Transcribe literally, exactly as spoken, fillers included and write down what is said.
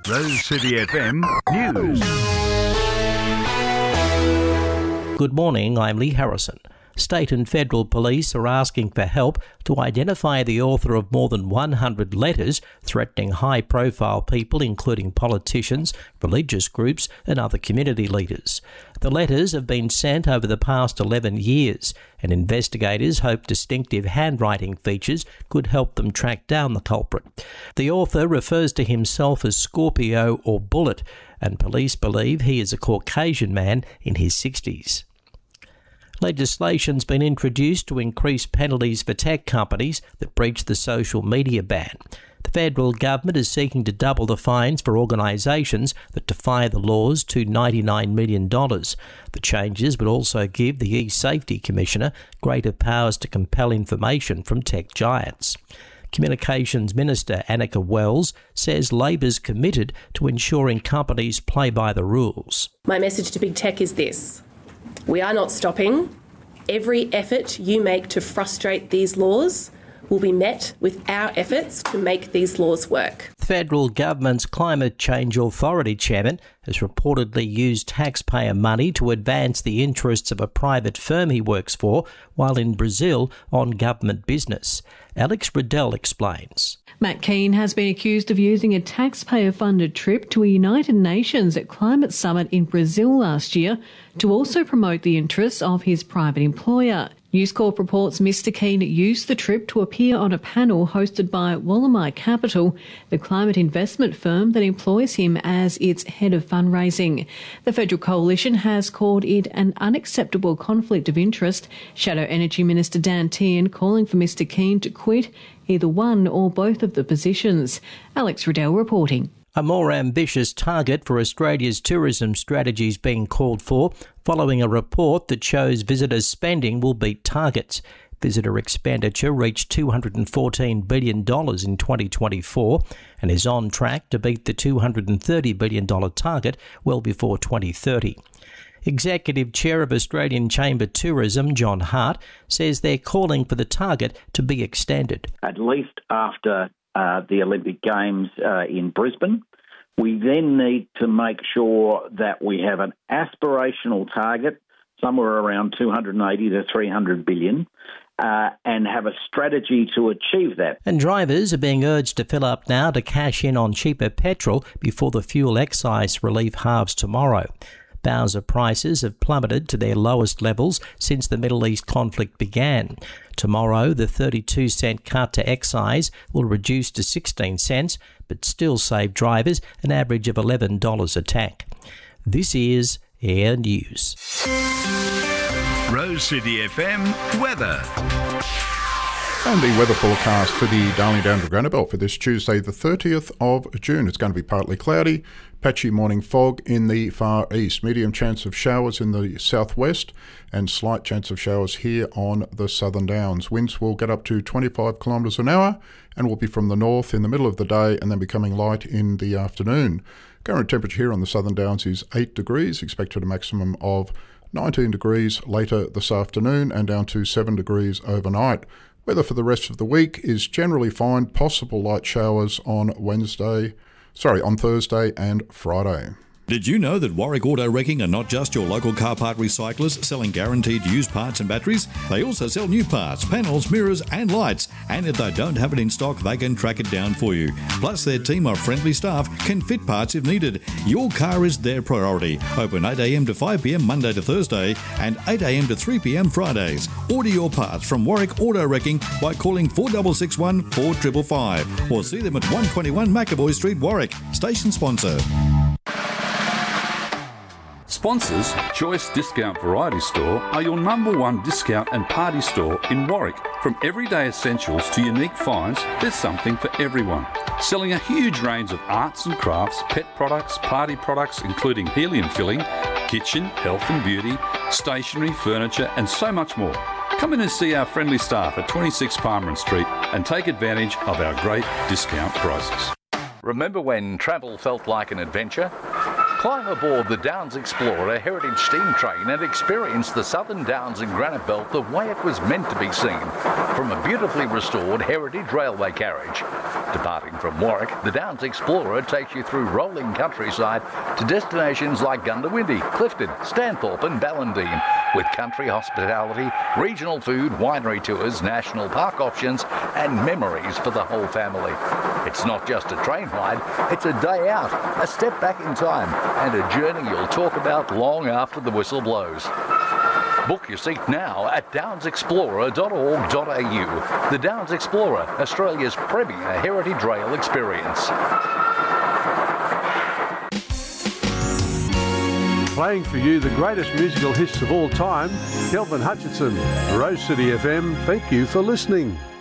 Rose City F M News. Good morning, I'm Lee Harrison. State and federal police are asking for help to identify the author of more than one hundred letters threatening high-profile people, including politicians, religious groups and other community leaders. The letters have been sent over the past eleven years, and investigators hope distinctive handwriting features could help them track down the culprit. The author refers to himself as Scorpio or Bullet, and police believe he is a Caucasian man in his sixties. Legislation's been introduced to increase penalties for tech companies that breach the social media ban. The federal government is seeking to double the fines for organisations that defy the laws to ninety-nine million dollars. The changes would also give the e-Safety Commissioner greater powers to compel information from tech giants. Communications Minister Annika Wells says Labor's committed to ensuring companies play by the rules. My message to big tech is this. We are not stopping. Every effort you make to frustrate these laws will be met with our efforts to make these laws work. The federal government's Climate Change Authority chairman has reportedly used taxpayer money to advance the interests of a private firm he works for while in Brazil on government business. Alex Riddell explains. Matt Keane has been accused of using a taxpayer-funded trip to a United Nations Climate Summit in Brazil last year to also promote the interests of his private employer. News Corp reports Mister Keane used the trip to appear on a panel hosted by Wallamai Capital, the climate investment firm that employs him as its head of fundraising. The Federal Coalition has called it an unacceptable conflict of interest. Shadow Energy Minister Dan Tehan calling for Mister Keane to quit either one or both of the positions. Alex Riddell reporting. A more ambitious target for Australia's tourism strategy is being called for following a report that shows visitors' spending will beat targets. Visitor expenditure reached two hundred fourteen billion dollars in twenty twenty-four and is on track to beat the two hundred thirty billion dollars target well before twenty thirty. Executive Chair of Australian Chamber Tourism, John Hart, says they're calling for the target to be extended. At least after uh, the Olympic Games uh, in Brisbane, we then need to make sure that we have an aspirational target, somewhere around two hundred eighty to three hundred billion, uh, and have a strategy to achieve that. And drivers are being urged to fill up now to cash in on cheaper petrol before the fuel excise relief halves tomorrow. Bowser prices have plummeted to their lowest levels since the Middle East conflict began. Tomorrow, the thirty-two cent cut to excise will reduce to sixteen cents, but still save drivers an average of eleven dollars a tank. This is Air News. Rose City F M weather. And the weather forecast for the Darling Downs to Granite Belt for this Tuesday, the thirtieth of June. It's going to be partly cloudy, patchy morning fog in the far east, medium chance of showers in the southwest, and slight chance of showers here on the Southern Downs. Winds will get up to twenty-five kilometres an hour and will be from the north in the middle of the day and then becoming light in the afternoon. Current temperature here on the Southern Downs is eight degrees, expected a maximum of nineteen degrees later this afternoon and down to seven degrees overnight. Weather for the rest of the week is generally fine, possible light showers on Wednesday, sorry, on Thursday and Friday. Did you know that Warwick Auto Wrecking are not just your local car part recyclers selling guaranteed used parts and batteries? They also sell new parts, panels, mirrors and lights. And if they don't have it in stock, they can track it down for you. Plus, their team of friendly staff can fit parts if needed. Your car is their priority. Open eight a m to five p m Monday to Thursday and eight a m to three p m Fridays. Order your parts from Warwick Auto Wrecking by calling four six six one, four five five five or see them at one twenty-one McAvoy Street, Warwick. Station sponsor. Sponsors, Choice Discount Variety Store are your number one discount and party store in Warwick. From everyday essentials to unique finds, there's something for everyone. Selling a huge range of arts and crafts, pet products, party products including helium filling, kitchen, health and beauty, stationery, furniture and so much more. Come in and see our friendly staff at twenty-six Palmerin Street and take advantage of our great discount prices. Remember when travel felt like an adventure? Climb aboard the Downs Explorer Heritage Steam Train and experience the Southern Downs and Granite Belt the way it was meant to be seen, from a beautifully restored heritage railway carriage. Departing from Warwick, the Downs Explorer takes you through rolling countryside to destinations like Gundawindi, Clifton, Stanthorpe and Ballindine, with country hospitality, regional food, winery tours, national park options and memories for the whole family. It's not just a train ride, it's a day out, a step back in time and a journey you'll talk about long after the whistle blows. Book your seat now at downs explorer dot org dot a u. The Downs Explorer, Australia's premier heritage rail experience. Playing for you the greatest musical hits of all time, Kelvin Hutchinson, Rose City F M. Thank you for listening.